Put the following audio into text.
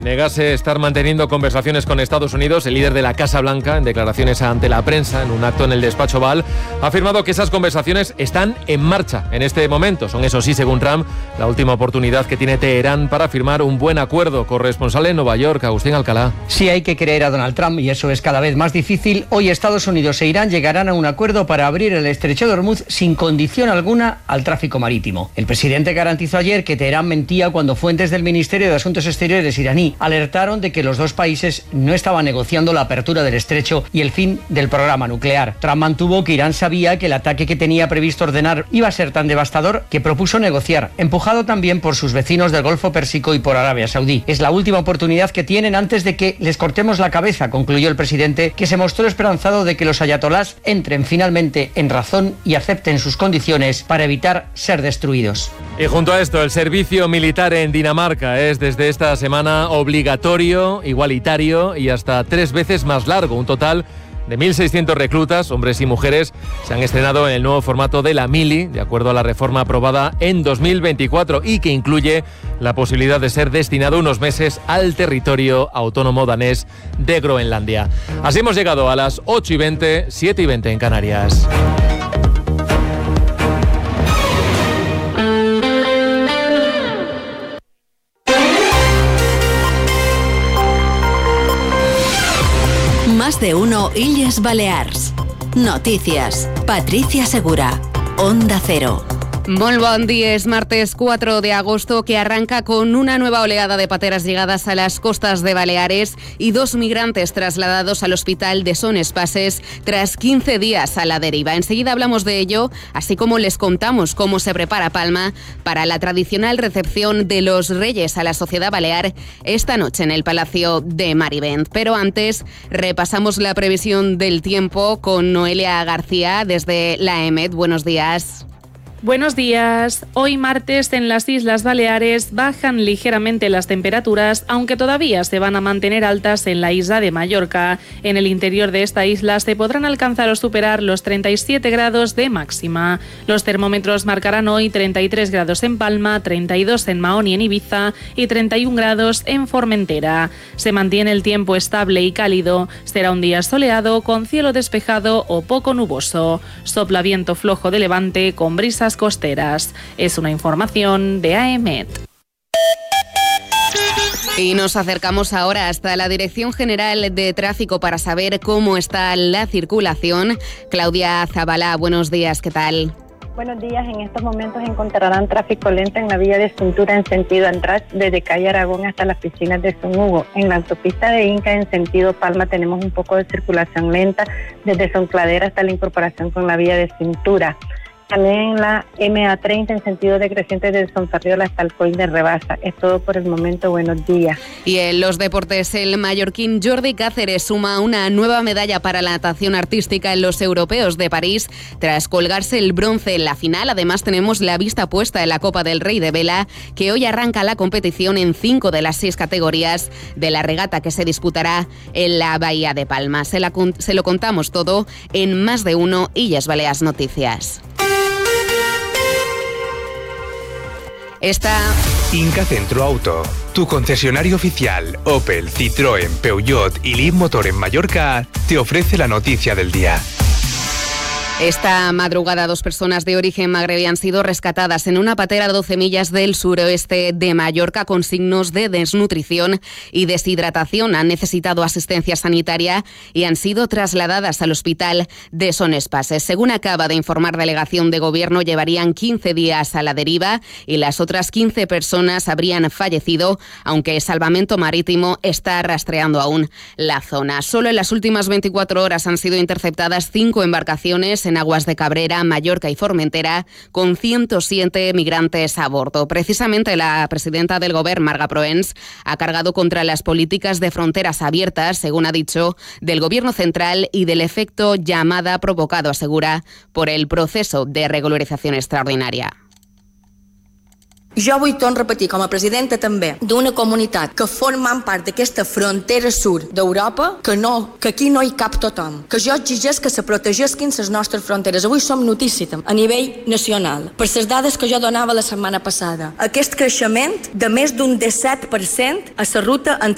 Negase estar manteniendo conversaciones con Estados Unidos, el líder de la Casa Blanca, en declaraciones ante la prensa, en un acto en el despacho Oval, ha afirmado que esas conversaciones están en marcha en este momento. Son, eso sí, según Trump, la última oportunidad que tiene Teherán para firmar un buen acuerdo. Corresponsal en Nueva York, Agustín Alcalá. Sí, hay que creer a Donald Trump y eso es cada vez más difícil. Hoy Estados Unidos e Irán llegarán a un acuerdo para abrir el estrecho de Hormuz sin condición alguna al tráfico marítimo. El presidente garantizó ayer que Teherán mentía cuando fuentes del Ministerio de Asuntos Exteriores iraní alertaron de que los dos países no estaban negociando la apertura del estrecho y el fin del programa nuclear. Trump mantuvo que Irán sabía que el ataque que tenía previsto ordenar iba a ser tan devastador que propuso negociar, empujado también por sus vecinos del Golfo Pérsico y por Arabia Saudí. Es la última oportunidad que tienen antes de que les cortemos la cabeza, concluyó el presidente, que se mostró esperanzado de que los ayatolás entren finalmente en razón y acepten sus condiciones para evitar ser destruidos. Y junto a esto, el servicio militar en Dinamarca es desde esta semana obligatorio, igualitario y hasta 3 veces más largo. Un total de 1.600 reclutas, hombres y mujeres, se han estrenado en el nuevo formato de la mili, de acuerdo a la reforma aprobada en 2024 y que incluye la posibilidad de ser destinado unos meses al territorio autónomo danés de Groenlandia. Así hemos llegado a las 8:20, 7:20 en Canarias. Más de uno Illes Balears. Noticias. Patricia Segura. Onda Cero. Molt bon dia, és martes 4 de agosto que arranca con una nueva oleada de pateras llegadas a las costas de Baleares y 2 migrantes trasladados al hospital de Son Espases tras 15 días a la deriva. Enseguida hablamos de ello, así como les contamos cómo se prepara Palma para la tradicional recepción de los Reyes a la sociedad balear esta noche en el Palacio de Marivent. Pero antes repasamos la previsión del tiempo con Noelia García desde la EMET. Buenos días. Buenos días. Hoy martes en las Islas Baleares bajan ligeramente las temperaturas, aunque todavía se van a mantener altas en la isla de Mallorca. En el interior de esta isla se podrán alcanzar o superar los 37 grados de máxima. Los termómetros marcarán hoy 33 grados en Palma, 32 en Mahón y en Ibiza y 31 grados en Formentera. Se mantiene el tiempo estable y cálido. Será un día soleado con cielo despejado o poco nuboso. Sopla viento flojo de levante con brisas costeras. Es una información de AEMET. Y nos acercamos ahora hasta la Dirección General de Tráfico para saber cómo está la circulación. Claudia Zabalá, buenos días, ¿qué tal? Buenos días. En estos momentos encontrarán tráfico lento en la vía de Cintura en sentido András, desde calle Aragón hasta las piscinas de Son Hugo. En la autopista de Inca en sentido Palma tenemos un poco de circulación lenta desde Son Cladera hasta la incorporación con la vía de Cintura. También en la MA30 en sentido decreciente desde Son Ferriola hasta el Coll de Rebasa. Es todo por el momento. Buenos días. Y en los deportes, el mallorquín Jordi Cáceres suma una nueva medalla para la natación artística en los Europeos de París tras colgarse el bronce en la final. Además, tenemos la vista puesta en la Copa del Rey de Vela, que hoy arranca la competición en 5 de las 6 categorías de la regata que se disputará en la Bahía de Palma. Se lo contamos todo en Más de Uno Illes Balears Noticias. Inca Centro Auto, tu concesionario oficial Opel, Citroën, Peugeot y Leapmotor en Mallorca, te ofrece la noticia del día. Esta madrugada 2 personas de origen magrebí han sido rescatadas en una patera a 12 millas del suroeste de Mallorca con signos de desnutrición y deshidratación. Han necesitado asistencia sanitaria y han sido trasladadas al hospital de Son Espases. Según acaba de informar Delegación de Gobierno, llevarían 15 días a la deriva y las otras 15 personas habrían fallecido, aunque Salvamento Marítimo está rastreando aún la zona. Solo en las últimas 24 horas han sido interceptadas 5 embarcaciones en aguas de Cabrera, Mallorca y Formentera, con 107 migrantes a bordo. Precisamente la presidenta del Govern, Marga Proens, ha cargado contra las políticas de fronteras abiertas, según ha dicho, del Gobierno central y del efecto llamada provocado, asegura, por el proceso de regularización extraordinaria. Jo vull tornar a repetir, com a presidenta també, d'una comunitat que formen part d'aquesta frontera sud d'Europa, que aquí no hi cap tothom. Que jo exigeix que se protegisquin les nostres fronteres. Avui som notícia a nivell nacional. Per les dades que jo donava la setmana passada, aquest creixement de més d'un 17% a la ruta entre